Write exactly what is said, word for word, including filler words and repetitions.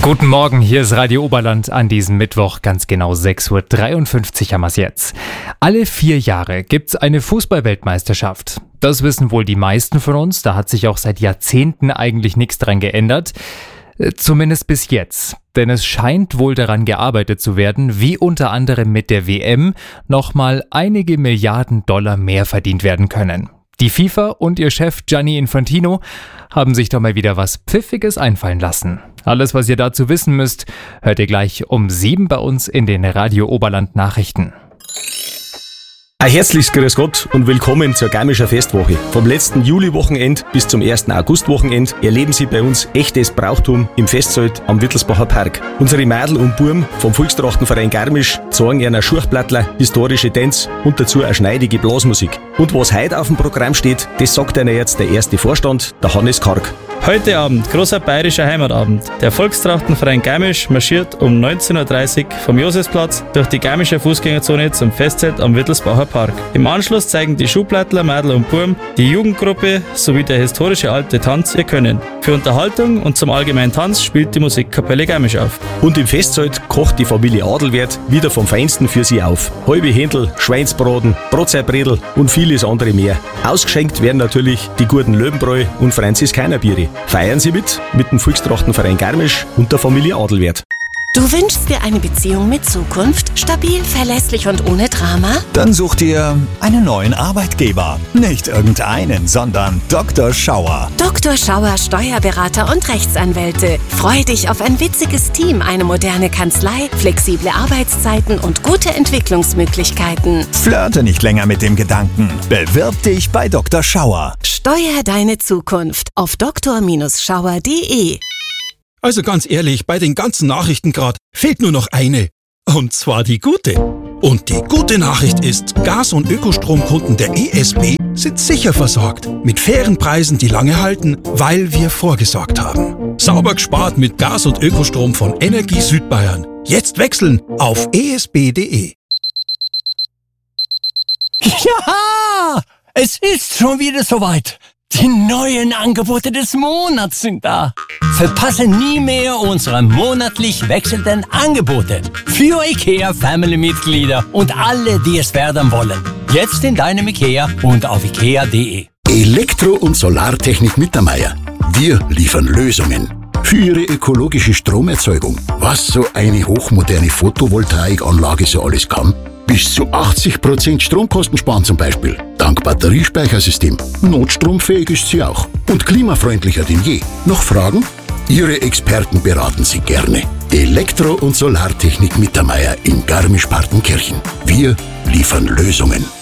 Guten Morgen, hier ist Radio Oberland an diesem Mittwoch, ganz genau sechs Uhr dreiundfünfzig haben wir es jetzt. Alle vier Jahre gibt's eine Fußball-Weltmeisterschaft. Das wissen wohl die meisten von uns, da hat sich auch seit Jahrzehnten eigentlich nichts dran geändert. Zumindest bis jetzt. Denn es scheint wohl daran gearbeitet zu werden, wie unter anderem mit der W M nochmal einige Milliarden Dollar mehr verdient werden können. Die FIFA und ihr Chef Gianni Infantino haben sich doch mal wieder was Pfiffiges einfallen lassen. Alles, was ihr dazu wissen müsst, hört ihr gleich um sieben bei uns in den Radio Oberland Nachrichten. Ein herzliches Grüß Gott und willkommen zur Garmischer Festwoche. Vom letzten Juli-Wochenend bis zum ersten August-Wochenend erleben Sie bei uns echtes Brauchtum im Festzelt am Wittelsbacher Park. Unsere Mädel und Burm vom Volkstrachtenverein Garmisch zeigen einer Schurchplattler, historische Tänze und dazu eine schneidige Blasmusik. Und was heute auf dem Programm steht, das sagt Ihnen jetzt der erste Vorstand, der Hannes Karg. Heute Abend, großer bayerischer Heimatabend. Der Volkstrachtenverein Garmisch marschiert um neunzehn Uhr dreißig vom Josefsplatz durch die Garmische Fußgängerzone zum Festzelt am Wittelsbacher Park. Im Anschluss zeigen die Schuhplattler, Mädel und Burm, die Jugendgruppe sowie der historische alte Tanz ihr Können. Für Unterhaltung und zum allgemeinen Tanz spielt die Musikkapelle Garmisch auf. Und im Festzelt kocht die Familie Adelwert wieder vom Feinsten für Sie auf. Halbe Händel, Schweinsbraten, Brotzeitbredel und vieles andere mehr. Ausgeschenkt werden natürlich die guten Löwenbräu und Franziskanerbiere. Feiern Sie mit, mit dem Volkstrachtenverein Garmisch und der Familie Adelwert. Du wünschst dir eine Beziehung mit Zukunft? Stabil, verlässlich und ohne Drama? Dann such dir einen neuen Arbeitgeber. Nicht irgendeinen, sondern Doktor Schauer. Doktor Schauer, Steuerberater und Rechtsanwälte. Freu dich auf ein witziges Team, eine moderne Kanzlei, flexible Arbeitszeiten und gute Entwicklungsmöglichkeiten. Flirte nicht länger mit dem Gedanken. Bewirb dich bei Doktor Schauer. Steuer deine Zukunft auf doktor Schauer punkt de. Also ganz ehrlich, bei den ganzen Nachrichten gerade fehlt nur noch eine. Und zwar die gute. Und die gute Nachricht ist, Gas- und Ökostromkunden der E S B sind sicher versorgt. Mit fairen Preisen, die lange halten, weil wir vorgesorgt haben. Sauber gespart mit Gas- und Ökostrom von Energie Südbayern. Jetzt wechseln auf e s b punkt de. Ja, es ist schon wieder soweit. Die neuen Angebote des Monats sind da. Verpasse nie mehr unsere monatlich wechselnden Angebote für IKEA-Family-Mitglieder und alle, die es werden wollen. Jetzt in deinem IKEA und auf ikea punkt de. Elektro- und Solartechnik Mittermeier. Wir liefern Lösungen für Ihre ökologische Stromerzeugung. Was so eine hochmoderne Photovoltaikanlage so alles kann? Bis zu achtzig Prozent Stromkosten sparen zum Beispiel. Dank Batteriespeichersystem. Notstromfähig ist sie auch. Und klimafreundlicher denn je. Noch Fragen? Ihre Experten beraten Sie gerne. Elektro- und Solartechnik Mittermeier in Garmisch-Partenkirchen. Wir liefern Lösungen.